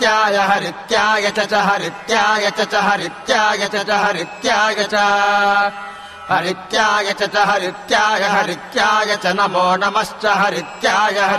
हरित्याय हरित्याय च हरित्याय च हरित्याय च हरित्याय च हरित्याय च हरित्याय हरित्याय च नमो नमश्च हरित्याय